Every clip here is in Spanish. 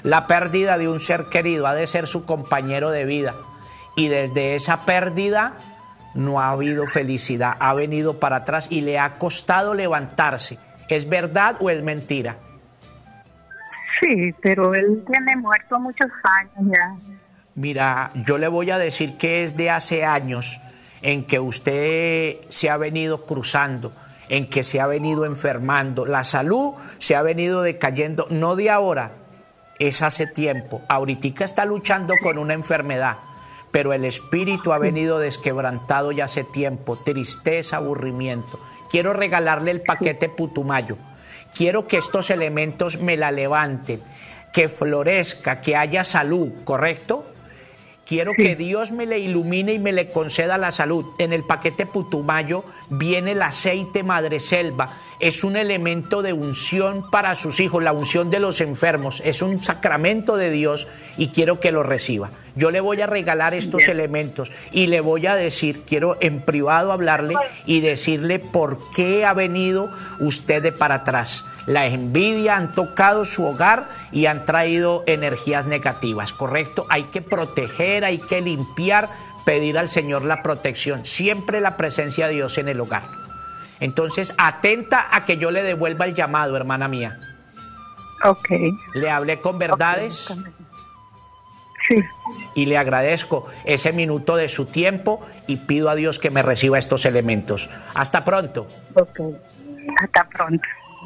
La pérdida de un ser querido ha de ser su compañero de vida. Y desde esa pérdida no ha habido felicidad, ha venido para atrás y le ha costado levantarse. ¿Es verdad o es mentira? Sí, pero él tiene muerto muchos años ya. Mira, yo le voy a decir que es de hace años en que usted se ha venido cruzando, en que se ha venido enfermando. La salud se ha venido decayendo, no de ahora, es hace tiempo. Ahorita está luchando con una enfermedad, pero el espíritu ha venido desquebrantado ya hace tiempo, tristeza, aburrimiento. Quiero regalarle el paquete Putumayo. Quiero que estos elementos me la levanten, que florezca, que haya salud, ¿correcto? Quiero que Dios me le ilumine y me le conceda la salud. En el paquete Putumayo viene el aceite madreselva. Es un elemento de unción para sus hijos, la unción de los enfermos. Es un sacramento de Dios y quiero que lo reciba. Yo le voy a regalar estos elementos y le voy a decir, quiero en privado hablarle y decirle por qué ha venido usted de para atrás. La envidia han tocado su hogar y han traído energías negativas, ¿correcto? Hay que proteger, hay que limpiar, pedir al Señor la protección, siempre la presencia de Dios en el hogar. Entonces, atenta a que yo le devuelva el llamado, hermana mía. Ok. ¿Le hablé con verdades? Okay. Sí. Y le agradezco ese minuto de su tiempo y pido a Dios que me reciba estos elementos. Hasta pronto. Ok. Hasta pronto.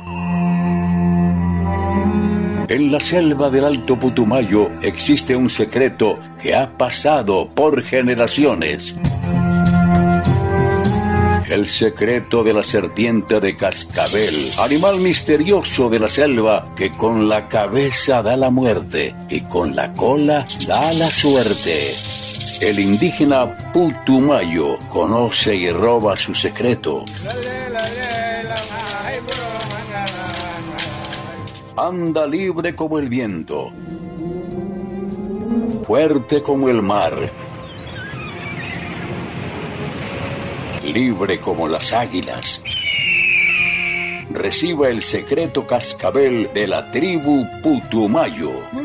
En la selva del Alto Putumayo existe un secreto que ha pasado por generaciones. El secreto de la serpiente de cascabel, animal misterioso de la selva que con la cabeza da la muerte y con la cola da la suerte. El indígena Putumayo conoce y roba su secreto. Anda libre como el viento, fuerte como el mar, libre como las águilas. Reciba el secreto cascabel de la tribu Putumayo.